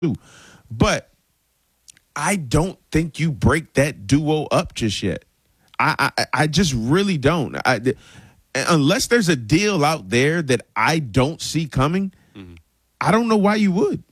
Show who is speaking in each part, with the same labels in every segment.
Speaker 1: too. But I don't think you break that duo up just yet. I just really don't. Unless there's a deal out there that I don't see coming, I don't know why you would.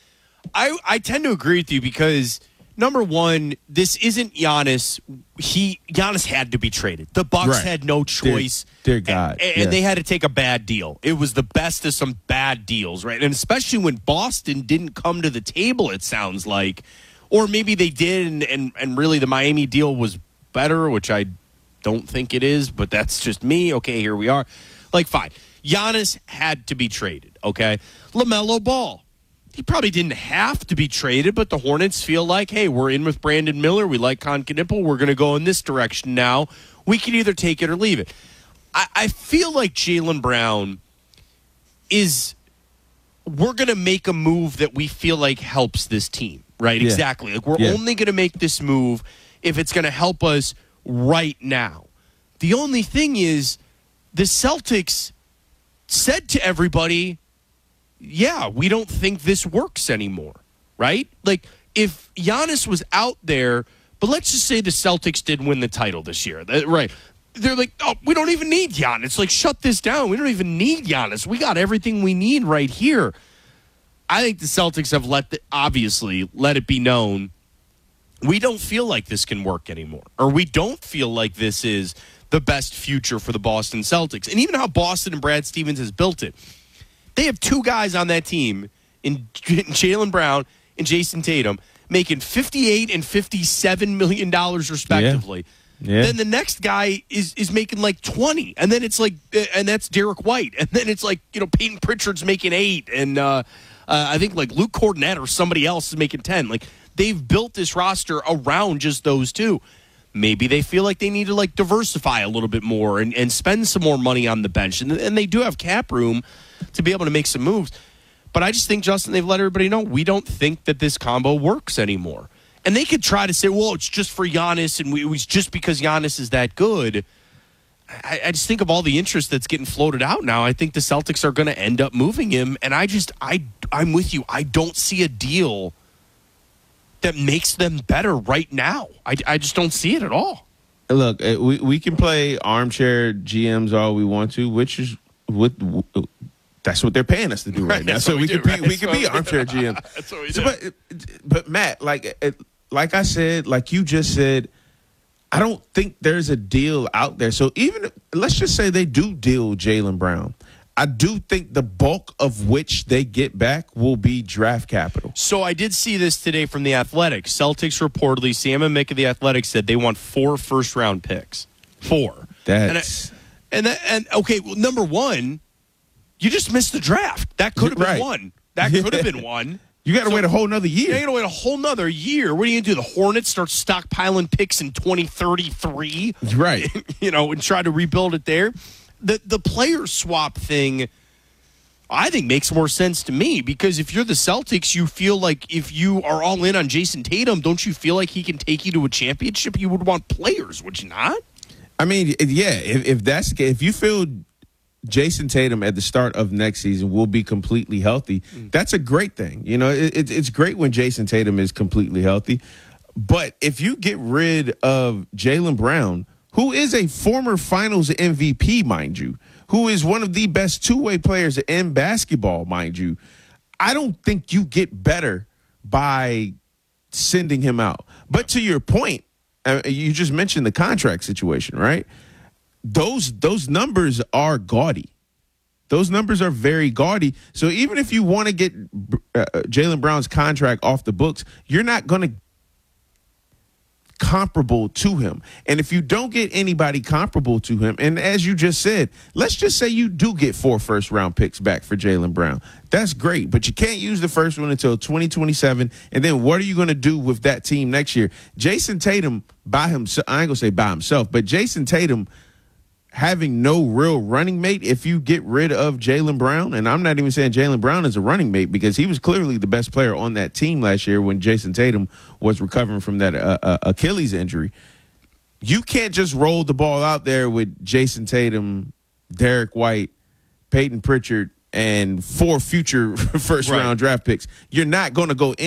Speaker 2: I tend to agree with you because, number one, this isn't Giannis. Giannis had to be traded. The Bucks had no choice.
Speaker 1: Dear God.
Speaker 2: And they had to take a bad deal. It was the best of some bad deals, right? And especially when Boston didn't come to the table, it sounds like. Or maybe they did, and really the Miami deal was better, which I don't think it is, but that's just me. Okay, here we are. Like, fine. Giannis had to be traded, okay? LaMelo Ball. He probably didn't have to be traded, but the Hornets feel like, hey, we're in with Brandon Miller. We like Concacaf. We're going to go in this direction now. We can either take it or leave it. I feel like Jaylen Brown is – we're going to make a move that we feel like helps this team, right? Yeah. Exactly. Like, we're only going to make this move if it's going to help us right now. The only thing is the Celtics said to everybody – yeah, we don't think this works anymore, right? Like, if Giannis was out there, but let's just say the Celtics did win the title this year, right? They're like, oh, we don't even need Giannis. Like, shut this down. We don't even need Giannis. We got everything we need right here. I think the Celtics have obviously let it be known we don't feel like this can work anymore, or we don't feel like this is the best future for the Boston Celtics. And even how Boston and Brad Stevens has built it. They have two guys on that team in Jaylen Brown and Jason Tatum making $58 and $57 million respectively. Yeah. Then the next guy is making like 20, and then it's like, and that's Derek White, and then it's like, Peyton Pritchard's making 8, and I think like Luke Cornett or somebody else is making 10. Like, they've built this roster around just those two. Maybe they feel like they need to like diversify a little bit more and spend some more money on the bench, and they do have cap room to be able to make some moves. But I just think, Justin, they've let everybody know we don't think that this combo works anymore. And they could try to say, well, it's just for Giannis, and it was just because Giannis is that good. I just think of all the interest that's getting floated out now. I think the Celtics are going to end up moving him, and I'm with you. I don't see a deal that makes them better right now. I just don't see it at all.
Speaker 1: Look, we can play armchair GMs all we want to, which is that's what they're paying us to do right now. So we can be armchair GM.
Speaker 2: That's what we do.
Speaker 1: But Matt, like I said, like you just said, I don't think there's a deal out there. So even let's just say they do deal Jaylen Brown, I do think the bulk of which they get back will be draft capital.
Speaker 2: So I did see this today from The Athletic. Celtics reportedly, Sam and Mick of The Athletic said they want 4 first-round picks. 4.
Speaker 1: That's
Speaker 2: and okay, well, number one, you just missed the draft. That could have been one. That could have been one.
Speaker 1: You got to wait a whole nother year.
Speaker 2: You got to wait a whole nother year. What are you going to do? The Hornets start stockpiling picks in 2033?
Speaker 1: Right.
Speaker 2: And try to rebuild it there. The player swap thing, I think, makes more sense to me because if you're the Celtics, you feel like if you are all in on Jason Tatum, don't you feel like he can take you to a championship? You would want players, would you not?
Speaker 1: I mean, yeah, if that's the case, if you feel Jason Tatum at the start of next season will be completely healthy, that's a great thing. It's great when Jason Tatum is completely healthy. But if you get rid of Jaylen Brown, who is a former finals MVP, mind you, who is one of the best two-way players in basketball, mind you, I don't think you get better by sending him out. But to your point, you just mentioned the contract situation, right? Those numbers are gaudy. Those numbers are very gaudy. So even if you want to get Jaylen Brown's contract off the books, you're not going to comparable to him. And if you don't get anybody comparable to him, and as you just said, let's just say you do get 4 first-round picks back for Jaylen Brown. That's great, but you can't use the first one until 2027, and then what are you going to do with that team next year? Jason Tatum by himself, I ain't going to say by himself, but Jason Tatum having no real running mate, if you get rid of Jaylen Brown, and I'm not even saying Jaylen Brown is a running mate because he was clearly the best player on that team last year when Jason Tatum was recovering from that Achilles injury. You can't just roll the ball out there with Jason Tatum, Derek White, Peyton Pritchard, and 4 future first-round draft picks. You're not going to go